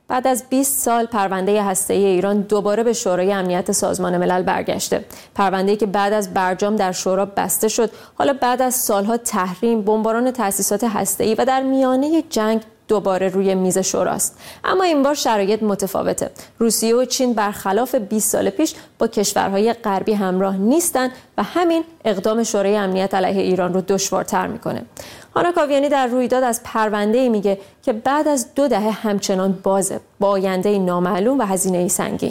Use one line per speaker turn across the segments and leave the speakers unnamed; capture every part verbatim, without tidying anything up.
بعد از بیست سال پرونده هسته‌ای ایران دوباره به شورای امنیت سازمان ملل برگشته. پرونده‌ای که بعد از برجام در شورا بسته شد، حالا بعد از سالها تحریم، بمباران تأسیسات هسته‌ای و در میانه جنگ دوباره روی میز شوراست. اما این بار شرایط متفاوته. روسیه و چین برخلاف بیست سال پیش با کشورهای غربی همراه نیستن و همین اقدام شورای امنیت علیه ایران رو دشوارتر میکنه. هانا کاویانی در رویداد از پرونده‌ای میگه که بعد از دو دهه همچنان بازه، با آینده نامعلوم و هزینه سنگین.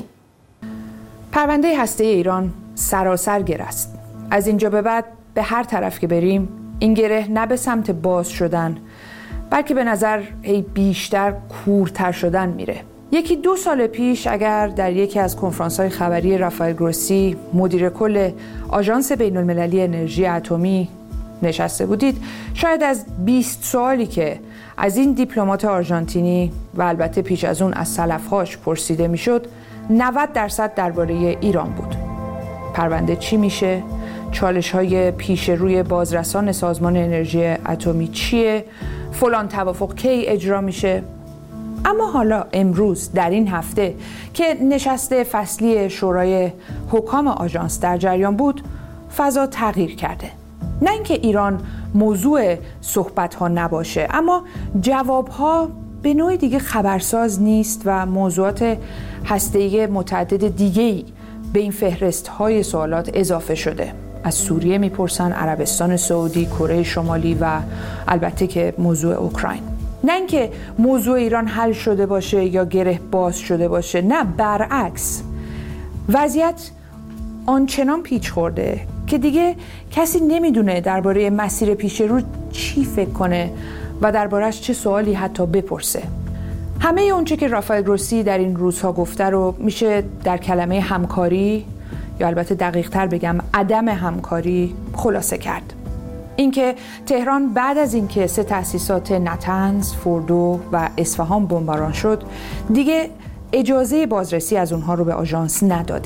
پرونده هسته ایران سراسر گره است. از اینجا به بعد به هر طرف که بریم این گره نه به سمت باز شدن، بلکه به نظر هی بیشتر کورتر شدن میره. یکی دو سال پیش اگر در یکی از کنفرانس‌های خبری رافائل گروسی، مدیر کل آژانس بین‌المللی انرژی اتمی نشسته بودید، شاید از بیست سوالی که از این دیپلمات آرژانتینی و البته پیش از اون از سلفهاش پرسیده میشد، نود درصد درباره ایران بود. پرونده چی میشه؟ چالش‌های پیش روی بازرسان سازمان انرژی اتمی چیه؟ فلان توافق کی اجرا میشه؟ اما حالا امروز در این هفته که نشست فصلی شورای حکام آژانس در جریان بود، فضا تغییر کرده. نه اینکه ایران موضوع صحبت‌ها نباشه، اما جواب‌ها به نوعی دیگه خبرساز نیست و موضوعات هسته‌ای متعدد دیگه‌ای به این فهرست‌های سوالات اضافه شده. از سوریه میپرسن، عربستان سعودی، کره شمالی و البته که موضوع اوکراین. نه اینکه موضوع ایران حل شده باشه یا گره باز شده باشه، نه، برعکس. وضعیت آنچنان پیچ خورده که دیگه کسی نمیدونه درباره مسیر پیش رو چی فکر کنه و درباره‌اش چه سوالی حتی بپرسه. همه اونچه که رافائل گروسی در این روزها گفته رو میشه در کلمه همکاری، یا البته دقیق تر بگم عدم همکاری، خلاصه کرد. اینکه تهران بعد از اینکه سه تأسیسات نتنز، فوردو و اصفهان بمباران شد، دیگه اجازه بازرسی از اونها رو به آژانس نداده.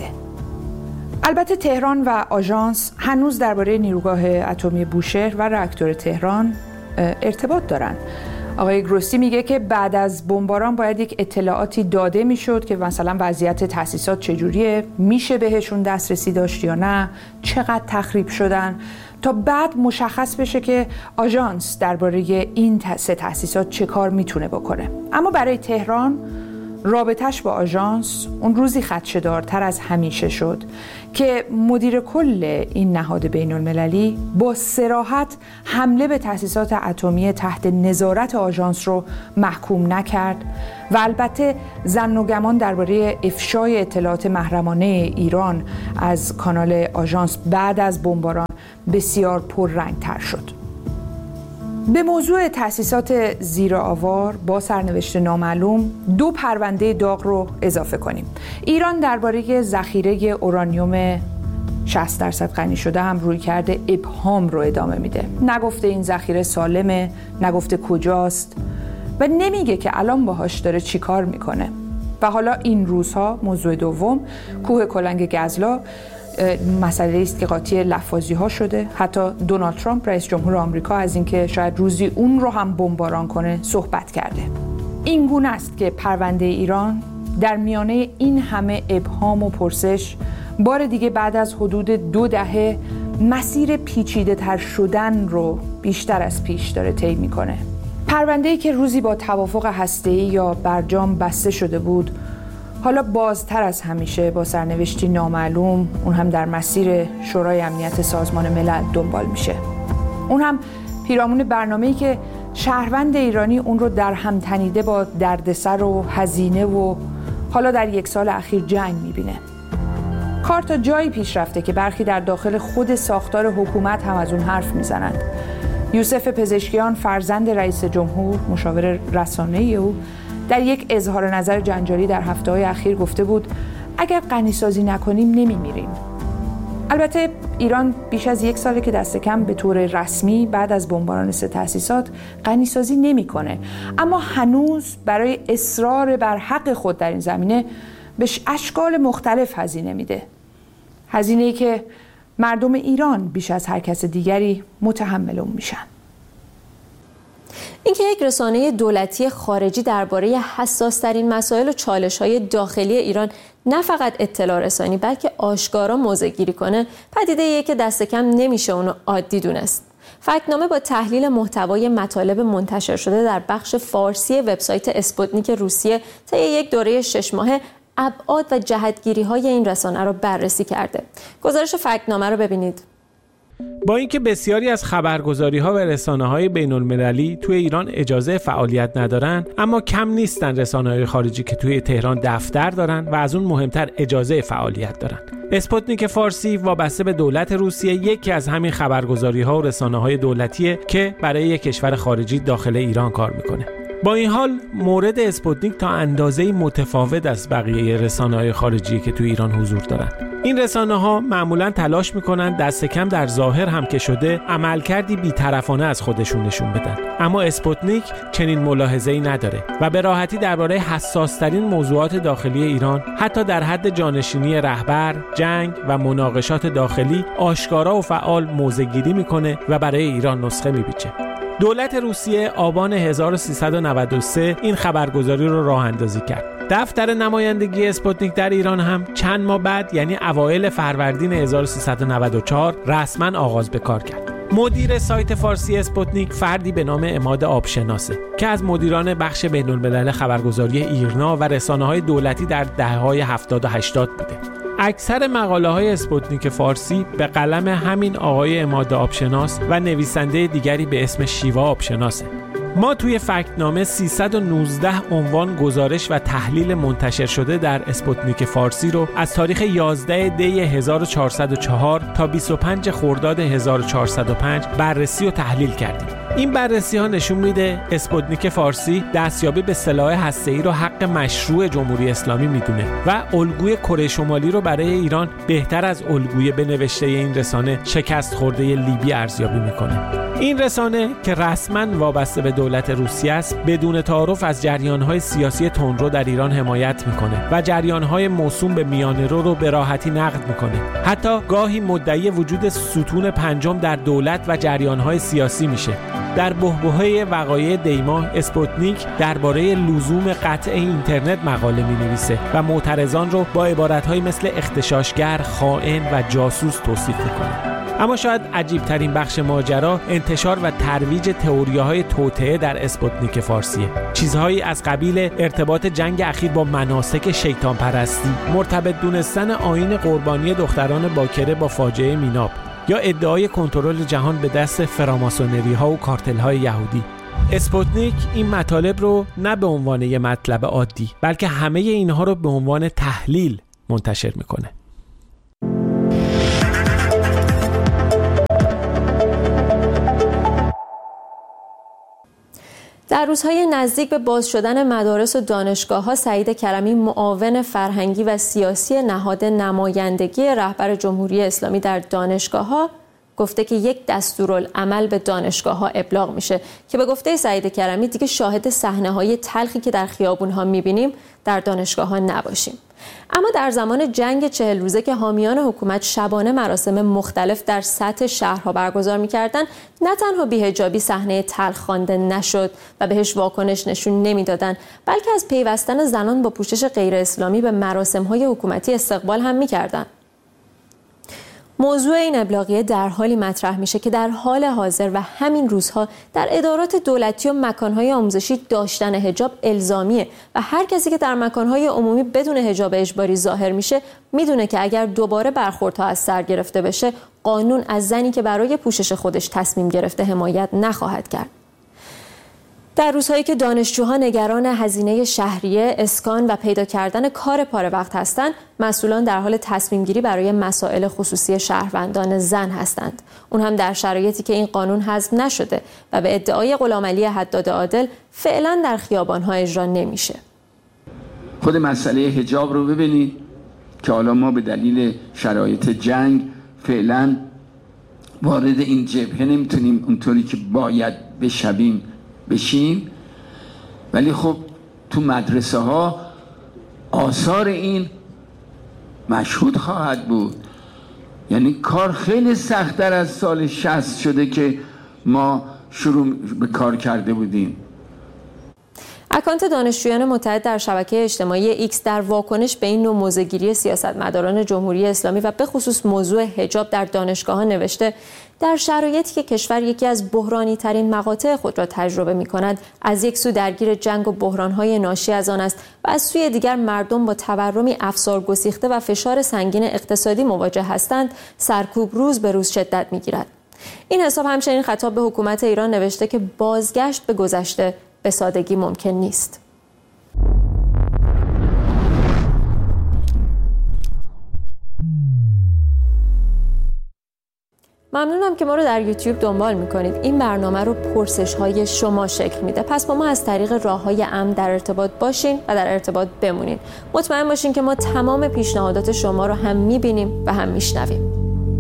البته تهران و آژانس هنوز درباره نیروگاه اتمی بوشهر و راکتور تهران ارتباط دارن. آقای گروسی میگه که بعد از بمباران باید یک اطلاعاتی داده میشد که مثلا وضعیت تأسیسات چجوریه، میشه بهشون دسترسی داشت یا نه، چقدر تخریب شدن، تا بعد مشخص بشه که آژانس درباره این سه تأسیسات چه کار میتونه بکنه. اما برای تهران رابطش با آژانس اون روزی خدشه‌دارتر از همیشه شد که مدیر کل این نهاد بین المللی با صراحت حمله به تأسیسات اتمی تحت نظارت آژانس رو محکوم نکرد و البته ظن و گمان درباره افشای اطلاعات محرمانه ایران از کانال آژانس بعد از بمباران بسیار پررنگ‌تر شد. به موضوع تأسیسات زیر آوار با سرنوشت نامعلوم دو پرونده داغ رو اضافه کنیم. ایران درباره ذخیره اورانیوم شصت درصد غنی شده هم روی کرده ابهام رو ادامه میده. نگفته این ذخیره سالمه، نگفته کجاست و نمیگه که الان باهاش داره چی کار میکنه. و حالا این روزها موضوع دوم، کوه کلنگ گزلا، مسئله است که قاطی لفاظی ها شده. حتی دونالد ترامپ رئیس جمهور آمریکا از اینکه شاید روزی اون رو هم بمباران کنه صحبت کرده. این گونه است که پرونده ایران در میانه این همه ابهام و پرسش بار دیگه بعد از حدود دو دهه مسیر پیچیده تر شدن رو بیشتر از پیش داره طی میکنه. پرونده‌ای که روزی با توافق هسته‌ای یا برجام بسته شده بود، حالا بازتر از همیشه با سرنوشتی نامعلوم، اون هم در مسیر شورای امنیت سازمان ملل دنبال میشه. اون هم پیرامون برنامه‌ای که شهروند ایرانی اون رو در هم تنیده با دردسر و هزینه و حالا در یک سال اخیر جنگ میبینه. کار تا جایی پیش رفته که برخی در داخل خود ساختار حکومت هم از اون حرف میزنند. یوسف پزشکیان، فرزند رئیس جمهور، مشاور رسانه‌ای او، در یک اظهار نظر جنجالی در هفته‌های اخیر گفته بود اگر غنی‌سازی نکنیم نمیمیریم. البته ایران بیش از یک ساله که دست کم به طور رسمی بعد از بمباران سه تأسیسات غنی‌سازی نمی‌کنه، اما هنوز برای اصرار بر حق خود در این زمینه به اشکال مختلف هزینه میده. هزینه‌ای که مردم ایران بیش از هر کس دیگری متحمل اون میشن.
اینکه یک رسانه دولتی خارجی درباره حساس‌ترین مسائل و چالش‌های داخلی ایران نه فقط اطلاع رسانی بلکه آشکارا موضع‌گیری کنه، پدیده‌ایه که دست کم نمیشه اونو عادی دونست. فکت‌نامه با تحلیل محتوای مطالب منتشر شده در بخش فارسی وبسایت اسپوتنیک روسیه طی یک دوره شش ماهه ابعاد و جهتگیری‌های این رسانه رو بررسی کرده. گزارش فکت‌نامه رو ببینید.
با اینکه بسیاری از خبرگزاری‌ها و رسانه‌های بین‌المللی توی ایران اجازه فعالیت ندارن، اما کم نیستن رسانه‌های خارجی که توی تهران دفتر دارن و از اون مهمتر اجازه فعالیت دارن. اسپوتنیک فارسی وابسته به دولت روسیه یکی از همین خبرگزاری‌ها و رسانه‌های دولتیه که برای یک کشور خارجی داخل ایران کار میکنه. با این حال مورد اسپوتنیک تا اندازه‌ای متفاوت از بقیه رسانه‌های خارجی که تو ایران حضور دارن. این رسانه‌ها معمولاً تلاش می‌کنن دست کم در ظاهر هم که شده عملکردی بی‌طرفانه از خودشون نشون بدن، اما اسپوتنیک چنین ملاحظه‌ای نداره و به راحتی درباره حساس‌ترین موضوعات داخلی ایران، حتی در حد جانشینی رهبر، جنگ و مناقشات داخلی، آشکارا و فعال موضع‌گیری می‌کنه و برای ایران نسخه می‌پیچه. دولت روسیه آبان هزار و سیصد و نود و سه این خبرگزاری رو راه اندازی کرد. دفتر نمایندگی اسپوتنیک در ایران هم چند ماه بعد، یعنی اوایل فروردین هزار و سیصد و نود و چهار رسما آغاز به کار کرد. مدیر سایت فارسی اسپوتنیک فردی به نام عماد آبشناسه که از مدیران بخش بین‌الملل خبرگزاری ایرنا و رسانه‌های دولتی در دهه‌های هفتاد و هشتاد بوده. اکثر مقاله‌های اسپوتنیک فارسی به قلم همین آقای عماد آبشناس و نویسنده دیگری به اسم شیوا آبشناسه. ما توی فکت‌نامه سیصد و نوزده عنوان گزارش و تحلیل منتشر شده در اسپوتنیک فارسی رو از تاریخ یازده دی هزار و چهارصد و چهار تا بیست و پنج خرداد هزار و چهارصد و پنج بررسی و تحلیل کردیم. این بررسی ها نشون میده اسپوتنیک فارسی دستیابی به سلاح هسته‌ای رو حق مشروع جمهوری اسلامی میدونه و الگوی کره شمالی رو برای ایران بهتر از الگوی به نوشته این رسانه شکست خورده لیبی ارزیابی میکنه. این رسانه که رسما وابسته به دولت روسیه است، بدون تعارف از جریان‌های سیاسی تندرو در ایران حمایت میکنه و جریان‌های موسوم به میانه‌رو رو به راحتی نقد میکنه. حتی گاهی مدعی وجود ستون پنجم در دولت و جریان‌های سیاسی میشه. در بحبوحه وقایع دیما اسپوتنیک درباره لزوم قطع اینترنت مقاله می‌نویسه و معترضان رو با عبارت‌هایی مثل اغتشاشگر، خائن و جاسوس توصیف می‌کنه. اما شاید عجیب‌ترین بخش ماجرا انتشار و ترویج تئوری‌های توطئه در اسپوتنیک فارسیه. چیزهایی از قبیل ارتباط جنگ اخیر با مناسک شیطان پرستی، مرتبط دونستن آیین قربانی دختران باکره با فاجعه میناب، یا ادعای کنترل جهان به دست فراماسونری ها و کارتل های یهودی. اسپوتنیک این مطالب رو نه به عنوان یه مطلب عادی، بلکه همه اینها رو به عنوان تحلیل منتشر میکنه.
در روزهای نزدیک به باز شدن مدارس و دانشگاه‌ها، سعید کرمی معاون فرهنگی و سیاسی نهاد نمایندگی رهبر جمهوری اسلامی در دانشگاه‌ها گفته که یک دستورالعمل به دانشگاه‌ها ابلاغ میشه که به گفته سعید کرمی دیگه شاهد صحنه‌های تلخی که در خیابون‌ها می‌بینیم در دانشگاه‌ها نباشیم. اما در زمان جنگ چهل روزه که حامیان حکومت شبانه مراسم مختلف در سطح شهرها برگزار می‌کردند، نه تنها بی‌حجابی صحنه تلخ خوانده نشد و بهش واکنش نشون نمی‌دادند، بلکه از پیوستن زنان با پوشش غیر اسلامی به مراسم‌های حکومتی استقبال هم می‌کردند. موضوع این ابلاغیه در حالی مطرح میشه که در حال حاضر و همین روزها در ادارات دولتی و مکانهای آموزشی داشتن حجاب الزامیه و هر کسی که در مکانهای عمومی بدون حجاب اجباری ظاهر میشه میدونه که اگر دوباره برخوردها از سر گرفته بشه، قانون از زنی که برای پوشش خودش تصمیم گرفته حمایت نخواهد کرد. در روزهایی که دانشجوها نگران هزینه شهریه، اسکان و پیدا کردن کار پاره وقت هستند، مسئولان در حال تصمیم گیری برای مسائل خصوصی شهروندان زن هستند. اون هم در شرایطی که این قانون حذف نشده و به ادعای غلامعلی حداد عادل فعلا در خیابان‌ها اجرا نمیشه.
خود مسئله حجاب رو ببینید که حالا ما به دلیل شرایط جنگ فعلا وارد این جبهه نمیتونیم اونطوری که باید بشویم بشیم، ولی خب تو مدرسه ها آثار این مشهود خواهد بود. یعنی کار خیلی سخت‌تر از سال شصت شده که ما شروع به کار کرده بودیم.
اکانت دانشجویان متحد در شبکه اجتماعی ایکس در واکنش به این نوع موضع‌گیری سیاستمداران جمهوری اسلامی و به خصوص موضوع حجاب در دانشگاه‌ها نوشته: در شرایطی که کشور یکی از بحرانی ترین مقاطع خود را تجربه می‌کند، از یک سو درگیر جنگ و بحران‌های ناشی از آن است و از سوی دیگر مردم با تورمی افسار گسیخته و فشار سنگین اقتصادی مواجه هستند، سرکوب روز به روز شدت می‌گیرد. این حساب همچنین خطاب به حکومت ایران نوشته که بازگشت به گذشته به سادگی ممکن نیست. ممنونم که ما رو در یوتیوب دنبال میکنید. این برنامه رو پرسش های شما شکل میده، پس با ما از طریق راه های امن در ارتباط باشین و در ارتباط بمونین. مطمئن باشین که ما تمام پیشنهادات شما رو هم میبینیم و هم میشنویم.